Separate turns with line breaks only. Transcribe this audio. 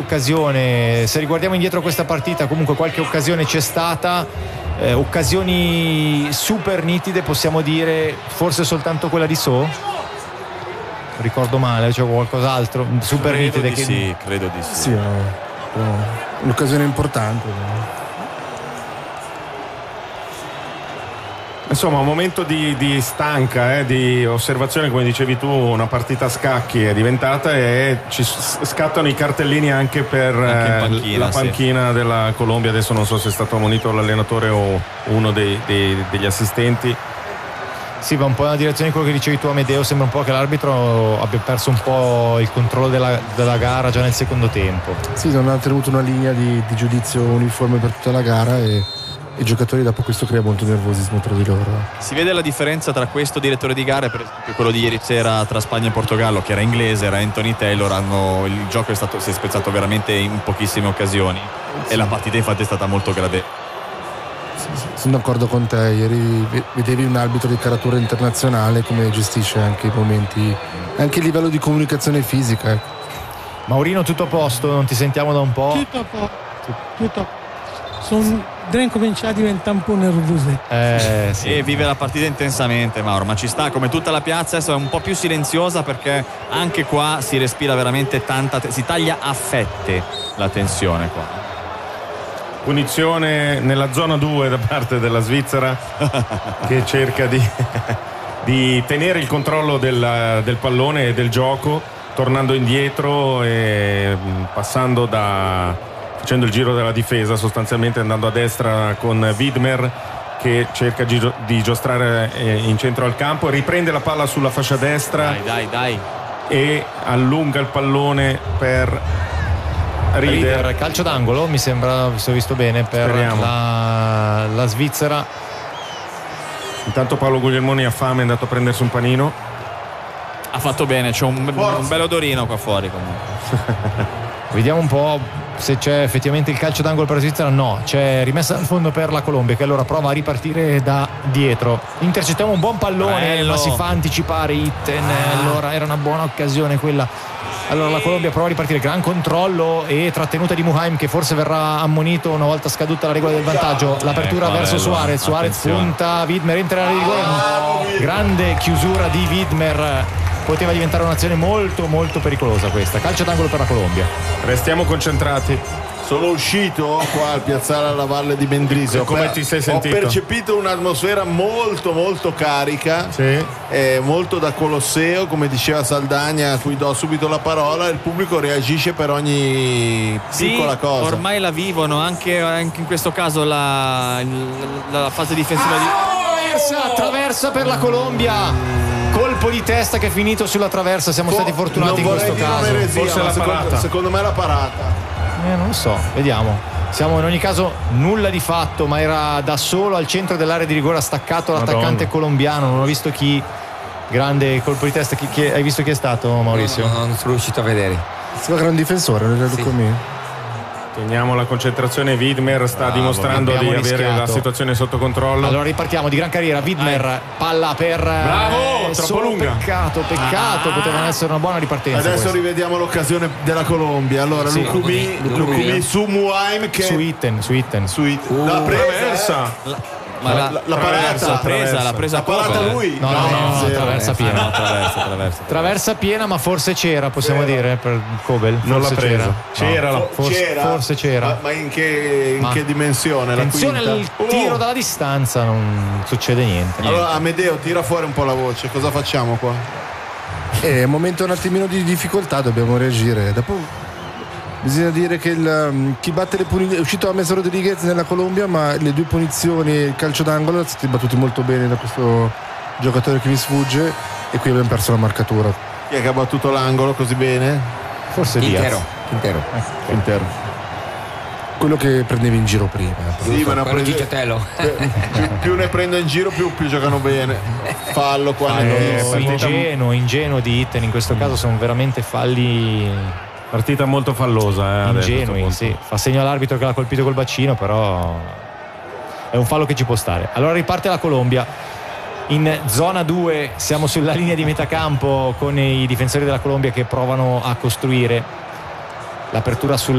occasione. Se riguardiamo indietro questa partita, comunque qualche occasione c'è stata, occasioni super nitide, possiamo dire, forse soltanto quella di So. Ricordo male, c'è qualcos'altro super nitide che...
Sì, credo di sì.
Sì, un'occasione importante.
Insomma, un momento di stanca, di osservazione, come dicevi tu, una partita a scacchi è diventata, e ci scattano i cartellini anche per
panchina,
la panchina della Colombia. Adesso non so se è stato ammonito l'allenatore o uno degli assistenti.
Sì, va un po' nella direzione di quello che dicevi tu, Amedeo. Sembra un po' che l'arbitro abbia perso un po' il controllo della gara già nel secondo tempo.
Sì, non ha tenuto una linea di giudizio uniforme per tutta la gara, e i giocatori dopo questo crea molto nervosismo tra di loro.
Si vede la differenza tra questo direttore di gara e per esempio quello di ieri sera tra Spagna e Portogallo, che era inglese, era Anthony Taylor. Il gioco si è spezzato veramente in pochissime occasioni, e la partita infatti è stata molto gradevole.
Sono d'accordo con te, ieri vedevi un arbitro di caratura internazionale come gestisce anche i momenti, anche a livello di comunicazione fisica.
Maurino, tutto a posto? Non ti sentiamo da un po'?
Tutto a posto, tutto a posto. Devo cominciare a diventare un po' nervoso.
Sì. E vive la partita intensamente, Mauro, ma ci sta, come tutta la piazza. Adesso è un po' più silenziosa perché anche qua si respira veramente tanta, si taglia a fette la tensione qua.
Punizione nella zona 2 da parte della Svizzera che cerca di tenere il controllo del pallone e del gioco, tornando indietro e facendo il giro della difesa, sostanzialmente andando a destra con Widmer che cerca di giostrare in centro al campo, riprende la palla sulla fascia destra.
Dai.
E allunga il pallone per Rieder.
Calcio d'angolo, mi sembra, se ho visto bene, per la Svizzera.
Intanto Paolo Guglielmoni ha fame, è andato a prendersi un panino.
Ha fatto bene, c'è un bel odorino qua fuori comunque.
Vediamo un po' se c'è effettivamente il calcio d'angolo per la Svizzera. No, c'è rimessa al fondo per la Colombia, che allora prova a ripartire da dietro. Intercettiamo un buon pallone,
bello.
Ma si fa anticipare Itten. Allora era una buona occasione quella. Allora la Colombia prova a ripartire, gran controllo e trattenuta di Muhaim, che forse verrà ammonito una volta scaduta la regola del vantaggio. L'apertura verso Suarez, punta, Widmer entra nella rigore. Grande chiusura di Widmer, poteva diventare un'azione molto molto pericolosa questa. Calcio d'angolo per la Colombia.
Restiamo concentrati.
Sono uscito qua al piazzale alla Valle di Mendrisio.
Come ti sei sentito?
Ho percepito un'atmosfera molto molto carica,
sì.
Molto da Colosseo, come diceva Saldagna, a cui do subito la parola. Il pubblico reagisce per ogni piccola cosa.
Ormai la vivono anche in questo caso la fase difensiva
Traversa per la Colombia. Colpo di testa che è finito sulla traversa. Siamo stati fortunati in questo caso.
Forse la parata. Secondo me la parata.
Non lo so, vediamo. Siamo in ogni caso nulla di fatto, ma era da solo al centro dell'area di rigore, staccato l'attaccante colombiano. Non ho visto chi. Grande colpo di testa. Hai visto chi è stato, Maurizio?
No, non sono riuscito a vedere.
Sembra un difensore, non è con me.
Teniamo la concentrazione. Widmer sta dimostrando di avere la situazione sotto controllo.
Allora ripartiamo di gran carriera. Widmer, palla per
troppo lunga.
Peccato, poteva essere una buona ripartenza.
Adesso
questa.
rivediamo l'occasione della Colombia. Allora Lucumi su Muhaim, che
su Itten.
La presa. La parata lui.
No, traversa piena. Traversa piena, ma forse c'era, possiamo dire, per Kobel.
Non l'ha presa.
Forse c'era.
Ma in che dimensione?
Attenzione al tiro dalla distanza, non succede niente.
Allora Amedeo, tira fuori un po' la voce. Cosa facciamo qua?
È un momento un attimino di difficoltà, dobbiamo reagire. Dopo bisogna dire che chi batte le punizioni è uscito a James Rodriguez nella Colombia, ma le due punizioni e il calcio d'angolo sono stati battuti molto bene da questo giocatore che mi sfugge, e qui abbiamo perso la marcatura.
Chi è che ha battuto l'angolo così bene?
Forse
Quintero.
Quello che prendevi in giro prima.
Sì, ma più ne prendo in giro più giocano bene. Fallo qua.
Ingenuo di Itten in questo caso, sono veramente falli.
Partita molto fallosa,
ingenui, sì. Fa segno all'arbitro che l'ha colpito col bacino, però è un fallo che ci può stare. Allora riparte la Colombia in zona 2, siamo sulla linea di metacampo con i difensori della Colombia che provano a costruire l'apertura